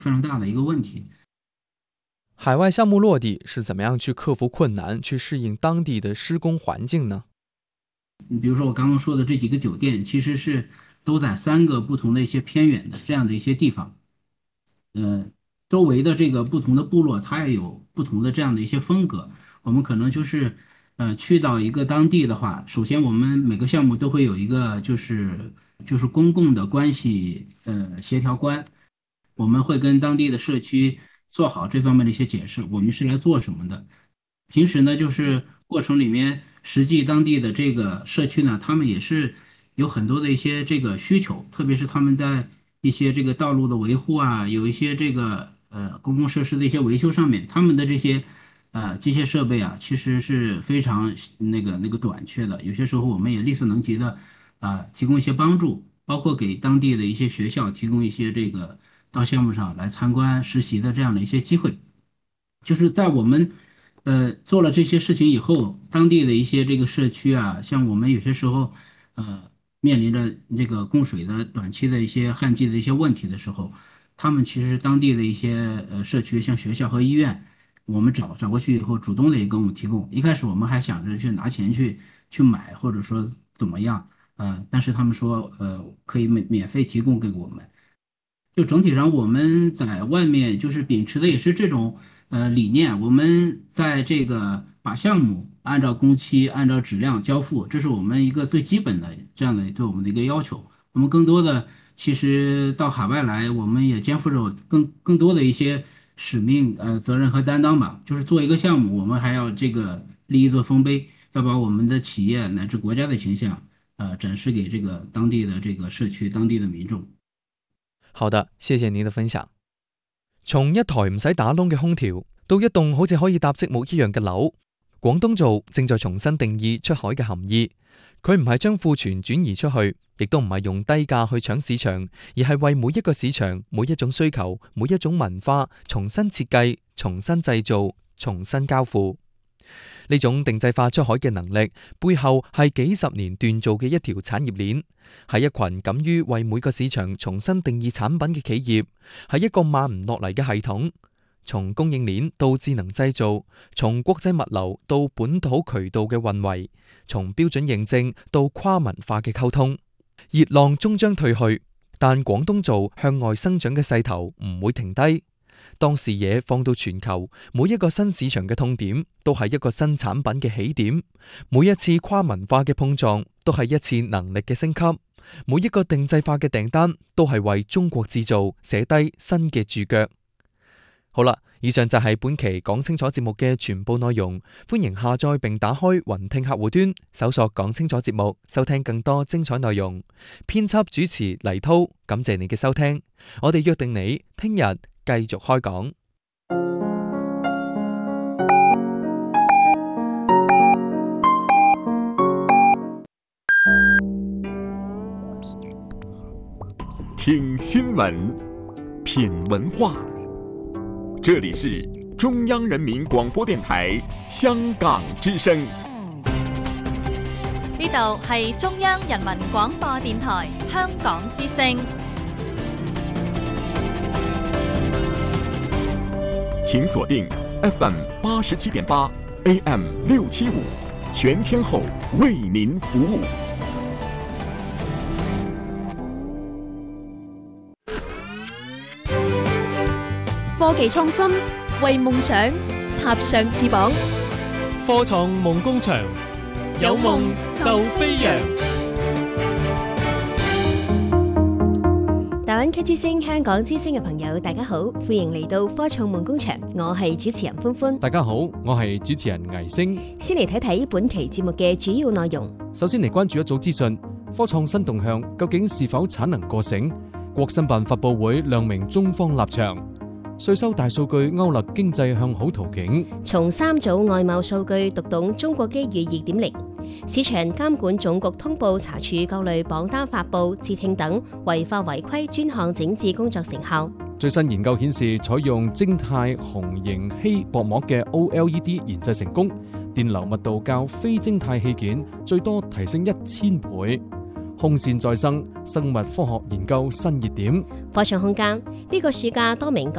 非常大的一个问题。 海外项目落地是怎么样去克服困难，去适应当地的施工环境呢？ 你比如说我刚刚说的这几个酒店，其实是都在3个不同的一些偏远的这样的一些地方。周围的这个不同的部落，它也有不同的这样的一些风格。我们可能就是，去到一个当地的话，首先我们每个项目都会有一个就是公共的关系协调官，我们会跟当地的社区做好这方面的一些解释，我们是来做什么的。平时呢，就是过程里面，实际当地的这个社区呢，他们也是有很多的一些这个需求，特别是他们在一些这个道路的维护啊，有一些这个公共设施的一些维修上面，他们的这些机械设备啊，其实是非常那个短缺的。有些时候我们也力所能及的提供一些帮助，包括给当地的一些学校提供一些这个到项目上来参观实习的这样的一些机会。就是在我们做了这些事情以后，当地的一些这个社区啊，像我们有些时候呃面临着这个供水的短期的一些旱季的一些问题的时候，他们其实当地的一些社区，像学校和医院，我们找过去以后，主动的也给我们提供。一开始我们还想着去拿钱去买，或者说怎么样，但是他们说可以免费提供给我们。就整体上，我们在外面就是秉持的也是这种理念。我们在这个把项目按照工期、按照质量交付，这是我们一个最基本的这样的对我们的一个要求。我们更多的其实到海外来，我们也肩负着更多的一些使命、责任和担当吧。就是做一个项目，我们还要这个立一座丰碑，要把我们的企业乃至国家的形象展示给这个当地的这个社区、当地的民众。 好的，謝謝你的分享。從一台唔使打窿嘅空調到一棟好似可以搭積木一樣嘅樓，廣東造正在重新定義出海嘅含義。佢唔係將庫存轉移出去，亦都唔係用低價去搶市場，而係為每一個市場、每一種需求、每一種文化重新設計、重新製造、重新交付。呢種定製化出海嘅能力，背後係幾十年鍛造嘅一條產業鏈，係一群敢於為每個市場重新定義產品嘅企業，係一個慢唔落嚟嘅系統。從供應鏈到智能製造，從國際物流到本土渠道嘅運維，從標準認證到跨文化嘅溝通，熱浪終將退去，但廣東造向外生長嘅勢頭唔會停低。當視野放到全球，每一個新市場嘅痛點都係一個新產品嘅起點，每一次跨文化嘅碰撞都係一次能力嘅升級，每一個定製化嘅訂單都係為中國製造寫低新嘅注腳。好啦，以上就係本期講清楚節目嘅全部內容，歡迎下載並打開雲聽客戶端，搜索講清楚節目，收聽更多精彩內容。編輯主持黎濤，感謝你嘅收聽，我哋約定你聽日繼續開講。 聽新聞，品文化，這裡是中央人民廣播電台香港之聲。 呢度係中央人民廣播電台香港之聲。 請鎖定 FM 87.8 AM 675，全天候為您服務。 科技創新，為夢想插上翅膀。 科創夢工場，有夢就飛揚。 大灣區之聲、香港之聲嘅朋友，大家好，歡迎嚟到科創夢工場，我係主持人歡歡。 大家好，我係主持人倪星。 先嚟睇睇本期節目嘅主要內容。 首先嚟關注一組資訊，科創新動向究竟是否產能過剩？國新辦發佈會亮明中方立場。稅收大數據勾勒經濟向好途徑。 從3組外貿數據讀懂中國機遇2.0。市場監管總局通報查處各類榜單發布、截聽等違法違規專項整治工作成效。 最新研究顯示，採用晶態虹形烯薄膜嘅 OLED 研製成功，電流密度較非晶態器件最多提升1000倍。空線再生，生物科學研究新熱點。 科創空間呢個暑假多名